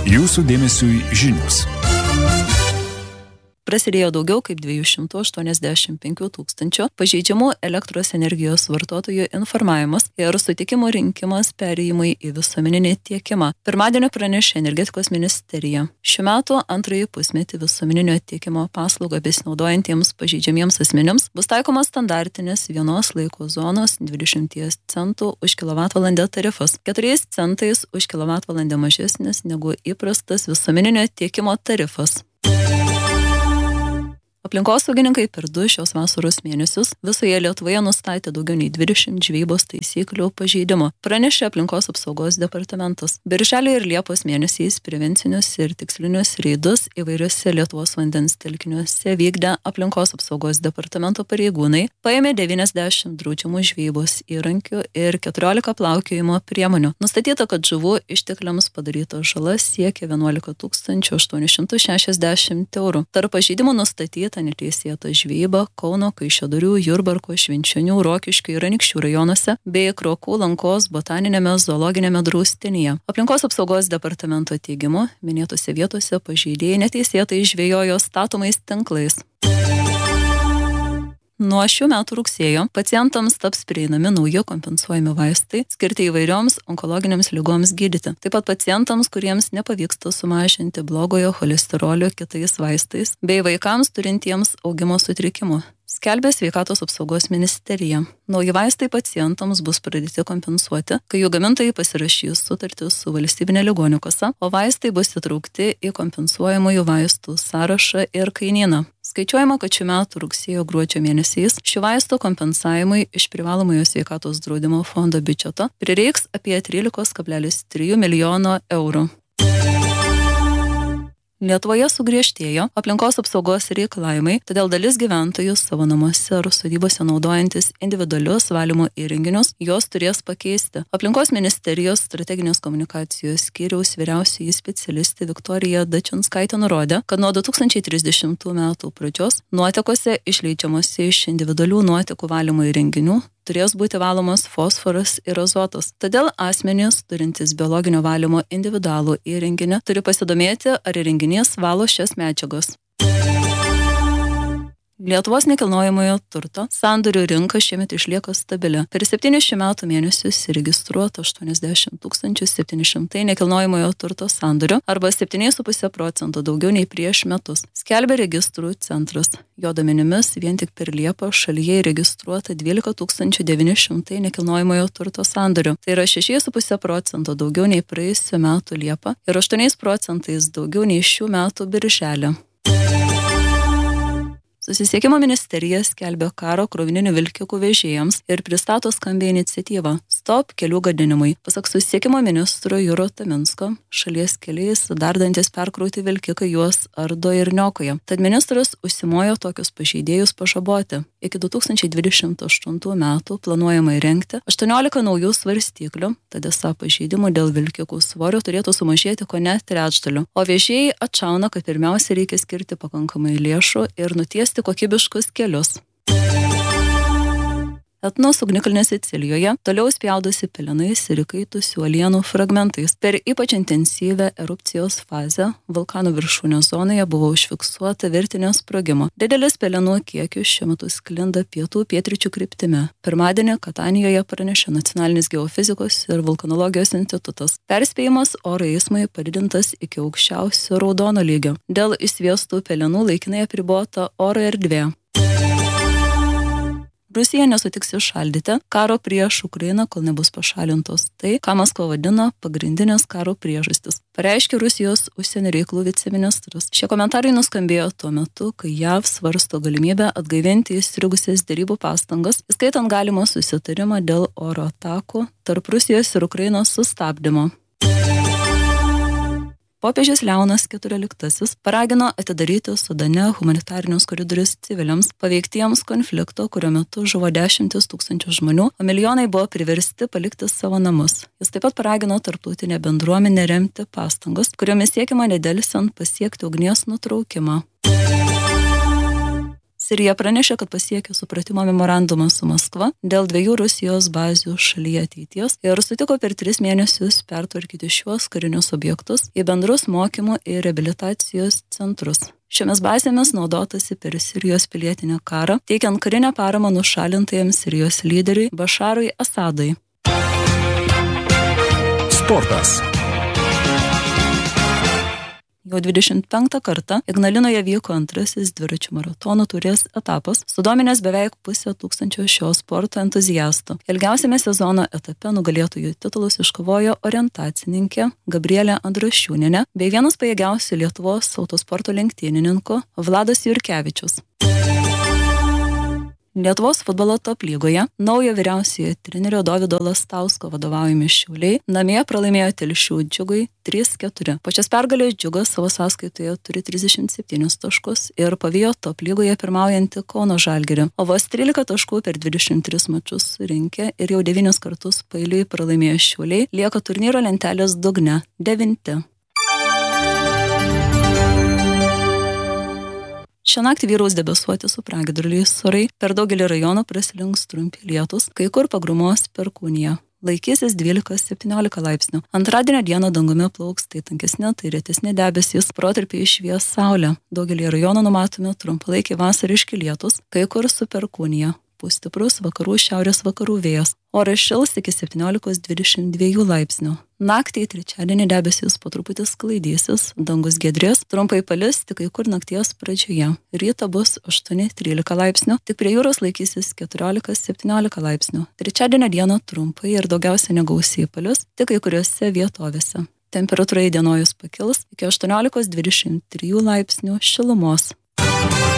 Jūsų dėmesiui žinios. Prasidėjo daugiau kaip 285 tūkstančių pažeidžiamų elektros energijos vartotojų informavimas ir sutikimų rinkimas perėjimui į visuomeninį tiekimą. Pirmadienį pranešė Energetikos ministerija. Šių metų antrąjį pusmetį visuomeninio tiekimo paslaugą besinaudojantiems pažeidžiamiems asmenims bus taikomas standartinis vienos laiko zonos 20 centų už kilovatvalandę tarifas, 4 centais už kilovatvalandę mažesnis negu įprastas visuomeninio tiekimo tarifas. Aplinkosaugininkai per 2 šios vasaros mėnesius visoje Lietuvoje nustatė daugiau nei 20 žvejybos taisyklių pažeidimų, pranešė Aplinkos apsaugos departamentas. Birželio ir Liepos mėnesiais prevencinius ir tikslinius reidus įvairiuose Lietuvos vandens telkiniuose vykdę Aplinkos apsaugos departamento pareigūnai paėmė 90 draudžiamų žvejybos įrankių ir 14 plaukiojimo priemonių. Nustatyta, kad žuvų ištekliams padaryta žala siekia 11 860 eurų. Tarp pažeidimų nustatyta neteisėta žvejyba Kauno, Kaišiadorių, Jurbarko, Švenčionių, Rokiškio ir Anykščių rajonuose bei Krokų, Lankos botaninėme zoologinėme draustinyje. Aplinkos apsaugos departamento teigimu, minėtose vietose pažeidėjai neteisėtai žvejojo statomais tinklais. Nuo šių metų rugsėjo pacientams taps prieinami nauji kompensuojami vaistai skirti įvairioms onkologinėms ligoms gydyti. Taip pat pacientams, kuriems nepavyksta sumažinti blogojo cholesterolio kitais vaistais, bei vaikams turintiems augimo sutrikimų. Skelbė Sveikatos apsaugos ministerija. Nauji vaistai pacientams bus pradėti kompensuoti, kai jų gamintojai pasirašys sutartį su valstybinė ligonių kasa, o vaistai bus įtraukti į kompensuojamųjų vaistų sąrašą ir kainyną. Skaičiuojama, kad šių metų rugsėjo-gruodžio mėnesiais šių vaistų kompensavimui iš privalomojo sveikatos draudimo fondo biudžeto prireiks apie 13,3 milijono eurų. Lietuvoje sugriežtėjo aplinkos apsaugos reikalavimai, todėl dalis gyventojų savo namuose ar sodybose naudojantis individualius valymo įrenginius juos turės pakeisti. Aplinkos ministerijos strateginės komunikacijos skyriaus vyriausioji specialistė Viktorija Dačinskaitė nurodė, kad nuo 2030 metų pradžios nuotekose išleidžiamose iš individualių nuotekų valymo įrenginių turės būti valomos fosforas ir azotas. Todėl asmenys, turintys biologinio valymo individualų įrenginį, turi pasidomėti, ar įrenginys valo šias medžiagas. Lietuvos nekilnojamojo turto sandorių rinka šiemet išlieka stabili. Per 7 šių metų mėnesius registruota 80 700 nekilnojamojo turto sandorių arba 7,5% daugiau nei prieš metus, skelbia registrų centras. Jo duomenimis vien tik per Liepą šalyje registruota 12 900 nekilnojamojo turto sandorių. Tai yra 6,5% daugiau nei praėjusių metų Liepą ir 8% daugiau nei šių metų Birželį. Susisiekimo ministerija skelbia karo krovininių vilkikų vežėjams ir pristato skambią iniciatyvą Stop kelių gadinimui. Pasak susisiekimo ministro Juro Taminsko, šalies keliais dardantis perkrauti vilkikai juos ardo ir niokoja. Tad ministras užsimojo tokius pažeidėjus pažaboti. Iki 2028 metų planuojama įrengti 18 naujų svarstyklių, tad esą pažeidimų dėl vilkikų svorio turėtų sumažėti kone trečdaliu. O vežėjai atšauna, kad pirmiausia reikia skirti pakankamai lėšų ir nutiesti kokybiškus kelius. Etnos ugnikalnio Sicilijoje toliau spjaudosi pelenais ir įkaitusių uolienų fragmentais. Per ypač intensyvę erupcijos fazę vulkanų viršūnės zonoje buvo užfiksuota virtinė sprogimo. Didelis pelenų kiekis šiuo metu sklinda pietų-pietryčių kryptimi. Pirmadienį Katanijoje pranešė Nacionalinis geofizikos ir vulkanologijos institutas. Perspėjimas oro eismui padidintas iki aukščiausio raudono lygio. Dėl išsviestų pelenų laikinai apribota oro erdvė. Rusija nesutiks įšaldyti karo prieš Ukrainą, kol nebus pašalintos tai, ką Maskva vadina pagrindinės karo priežastis, pareiškė Rusijos užsienio reikalų viceministras. Šie komentarai nuskambėjo tuo metu, kai JAV svarsto galimybę atgaivinti įstrigusias derybų pastangas, įskaitant galimą susitarimą dėl oro atakų tarp Rusijos ir Ukrainos sustabdymo. Popiežius Leonas XIV paragino atidaryti Sudane humanitarinius koridorius civiliams paveiktiems konflikto, kurio metu žuvo 10 000 žmonių, o milijonai buvo priversti palikti savo namus. Jis taip pat paragino tarptautinę bendruomenę remti pastangas, kuriomis siekiama nedelsiant pasiekti ugnies nutraukimą. Sirija pranešė, kad pasiekė supratimo memorandumą su Maskva dėl 2 Rusijos bazių šalyje ateities ir sutiko per 3 mėnesius pertvarkyti šiuos karinius objektus į bendrus mokymų ir reabilitacijos centrus. Šiomis bazėmis naudotasi per Sirijos pilietinį karą, teikiant karinę paramą nušalintajam Sirijos lyderiui Bašarui Asadui. Sportas. Jau 25 kartą Ignalinoje vyko antrasis dviračių maratonų taurės etapas, sudominęs beveik 500 šio sporto entuziastų. Ilgiausiame sezono etape nugalėtojų titulus iškovojo orientacininkė Gabrielė Andrašiūnienė bei vienas pajėgiausių Lietuvos autosporto lenktynininkų Vladas Jurkevičius. Lietuvos futbolo top lygoje naujo vyriausiojo trenerio Dovydo Lastausko vadovaujami Šiauliai namie pralaimėjo Telšių Džiugui 3-4. Po šios pergalės Džiugas savo sąskaitoje turi 37 taškus ir pavijo top lygoje pirmaujantį Kauno Žalgirį, o vos 13 taškų per 23 mačus surinkę ir jau 9 kartus paeiliui pralaimėjo Šiauliai, lieka turnyro lentelės dugne 9. Šią naktį vyraus debesuoti su pragiedruliais orai, per daugelį rajonų praslinks trumpi lietūs, kai kur pagrumos perkūnija. Laikysis 12-17 laipsnių. Antradienio dieną dangumi plauks tai tankesni, tai retesni debesys, protarpiai švies saulė. Daugelį rajonų numatomi trumpalaikiai vasariški lietūs, kai kur su perkūnija. Pūs stiprus vakarų šiaurės vakarų vėjas. Oras šils iki 17-22 laipsnių. Naktį trečiadienį debesys po truputį sklaidysis, dangus giedrės, trumpai palis tik kai kur nakties pradžioje. Rytą bus 8-13 laipsnių, tik prie jūros laikysis 14-17 laipsnių. Trečiadienio dieną trumpai ir daugiausia negausiai palis, tik kai kuriuose vietovėse. Temperatūra įdienojus pakils iki 18-23 laipsnių šilumos.